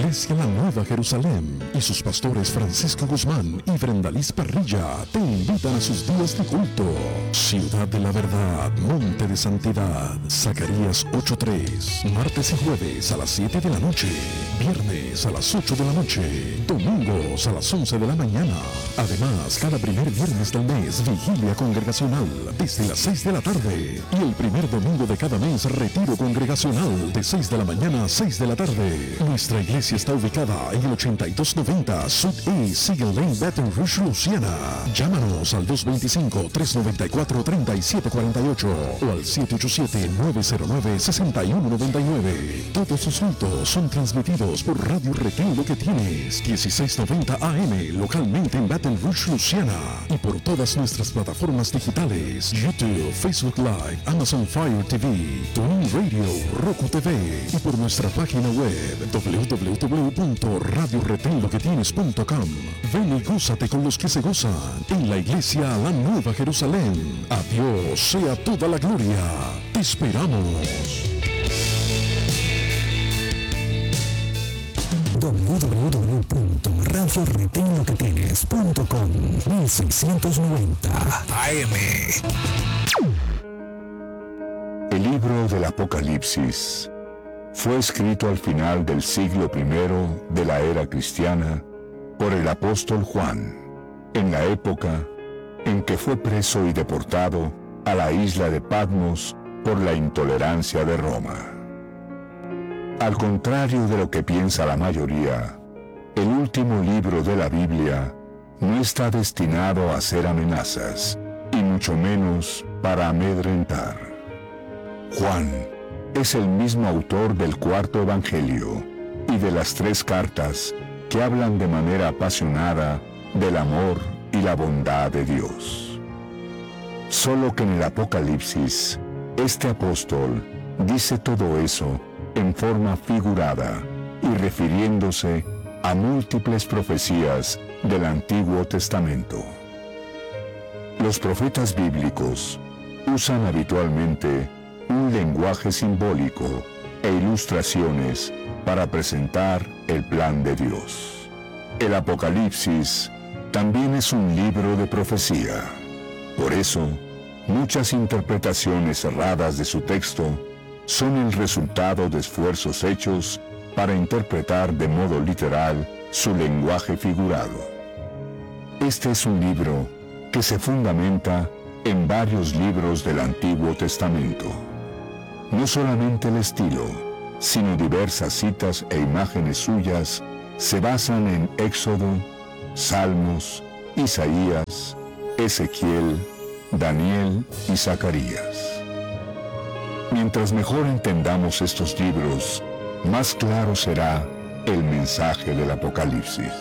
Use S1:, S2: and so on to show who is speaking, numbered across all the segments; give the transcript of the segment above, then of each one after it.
S1: Iglesia La Nueva Jerusalén y sus pastores Francisco Guzmán y Brendaliz Parrilla te invitan a sus días de culto. Ciudad de la Verdad, Monte de Santidad, Zacarías 8:3, martes y jueves a las 7 de la noche, viernes a las 8 de la noche, domingos a las 11 de la mañana. Además, cada primer viernes del mes, vigilia congregacional desde las 6 de la tarde y el primer domingo de cada mes, retiro congregacional de 6 de la mañana a 6 de la tarde. Nuestra iglesia está ubicada en el 8290 Sud E Siegel Lane, Baton Rouge, Luisiana. Llámanos al 225-394-3748 o al 787-909-6199. Todos sus cultos son transmitidos por Radio Retén Lo que Tienes, 1690 AM, localmente en Baton Rouge, Luisiana, y por todas nuestras plataformas digitales: YouTube, Facebook Live, Amazon Fire TV, TuneIn Radio, Roku TV, y por nuestra página web www.radioretenloquetienes.com. Ven y gózate con los que se gozan en la iglesia La Nueva Jerusalén. A Dios sea toda la gloria. Te esperamos.
S2: www.radioretenloquetienes.com 1690 AM.
S3: El libro del Apocalipsis fue escrito al final del siglo I de la era cristiana por el apóstol Juan, en la época en que fue preso y deportado a la isla de Patmos por la intolerancia de Roma. Al contrario de lo que piensa la mayoría, el último libro de la Biblia no está destinado a hacer amenazas, y mucho menos para amedrentar. Juan es el mismo autor del cuarto evangelio y de las 3 cartas que hablan de manera apasionada del amor y la bondad de Dios. Solo que en el Apocalipsis, este apóstol dice todo eso en forma figurada y refiriéndose a múltiples profecías del Antiguo Testamento. Los profetas bíblicos usan habitualmente un lenguaje simbólico e ilustraciones para presentar el plan de Dios. El Apocalipsis también es un libro de profecía. Por eso, muchas interpretaciones erradas de su texto son el resultado de esfuerzos hechos para interpretar de modo literal su lenguaje figurado. Este es un libro que se fundamenta en varios libros del Antiguo Testamento. No solamente el estilo, sino diversas citas e imágenes suyas se basan en Éxodo, Salmos, Isaías, Ezequiel, Daniel y Zacarías. Mientras mejor entendamos estos libros, más claro será el mensaje del Apocalipsis.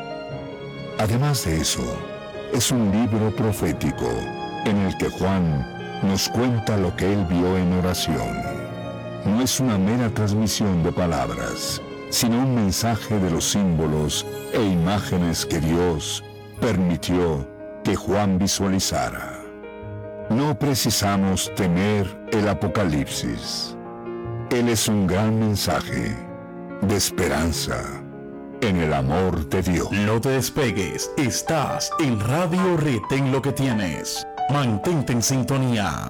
S3: Además de eso, es un libro profético en el que Juan nos cuenta lo que él vio en oración. No es una mera transmisión de palabras, sino un mensaje de los símbolos e imágenes que Dios permitió que Juan visualizara. No precisamos temer el Apocalipsis. Él es un gran mensaje de esperanza en el amor de Dios.
S1: No te despegues, estás en Radio Retén Lo que Tienes. Mantente en sintonía.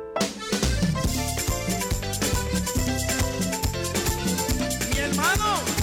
S4: Mi hermano.